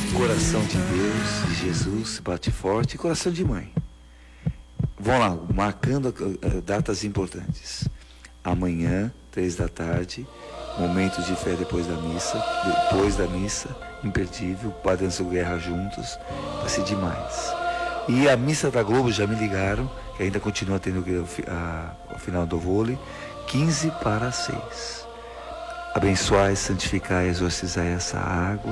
Coração de Deus, de Jesus, bate forte, e coração de mãe. Vão lá, marcando datas importantes. Amanhã, 3 da tarde, momento de fé depois da missa, imperdível, Padre Anderson Guerra juntos, vai ser demais. E a missa da Globo, já me ligaram, que ainda continua tendo o final do vôlei, 15 para 6. Abençoai, santificai, exorcizai essa água.